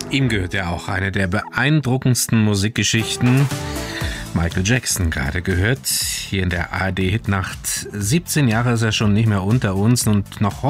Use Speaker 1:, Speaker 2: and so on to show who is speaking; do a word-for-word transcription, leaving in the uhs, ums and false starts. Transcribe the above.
Speaker 1: ihm gehört ja auch eine der beeindruckendsten Musikgeschichten. Michael Jackson gerade gehört, hier in der A R D Hitnacht. siebzehn Jahre ist er schon nicht mehr unter uns und noch heute